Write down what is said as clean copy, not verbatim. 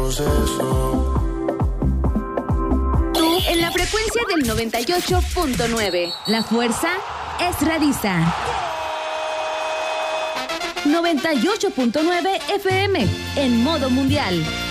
proceso. Tú en la frecuencia del 98.9. La fuerza es Radisa. 98.9 FM en modo mundial.